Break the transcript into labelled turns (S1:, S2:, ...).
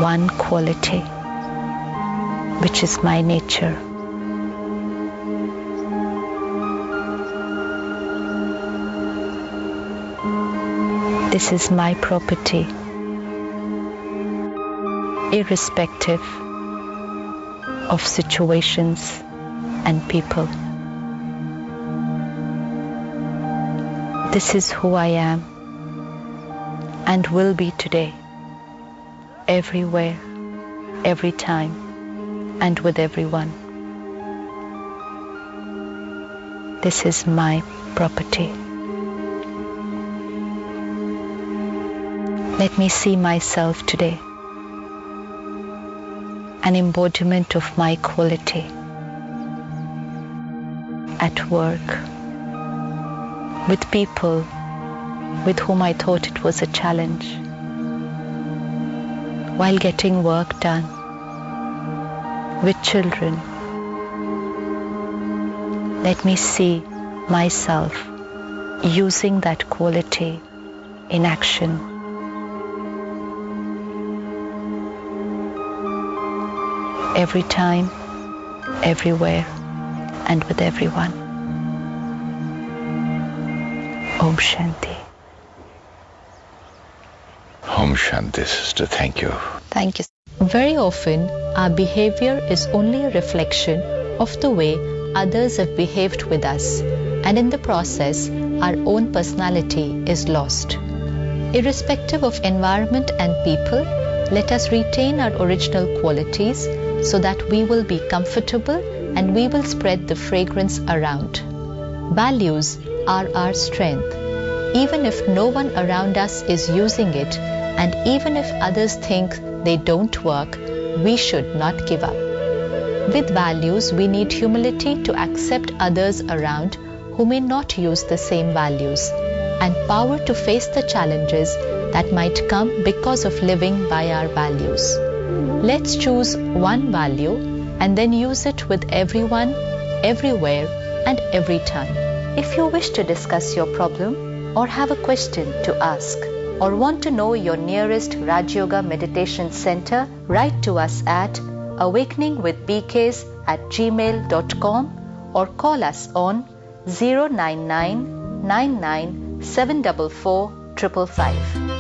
S1: one quality, which is my nature. This is my property, irrespective of situations and people. This is who I am and will be today, everywhere, every time, and with everyone. This is my property. Let me see myself today, an embodiment of my quality, at work, with people with whom I thought it was a challenge, while getting work done, with children. Let me see myself using that quality in action. Every time, everywhere, and with everyone. Om Shanti.
S2: Om Shanti, sister. Thank you.
S1: Thank you. Very often, our behavior is only a reflection of the way others have behaved with us, and in the process, our own personality is lost. Irrespective of environment and people, let us retain our original qualities so that we will be comfortable and we will spread the fragrance around. Values are our strength. Even if no one around us is using it, and even if others think they don't work, we should not give up. With values, we need humility to accept others around who may not use the same values, and power to face the challenges that might come because of living by our values. Let's choose one value and then use it with everyone, everywhere, and every time. If you wish to discuss your problem or have a question to ask or want to know your nearest Raj Yoga Meditation Center, write to us at awakeningwithbks@gmail.com or call us on 099 99 744 555.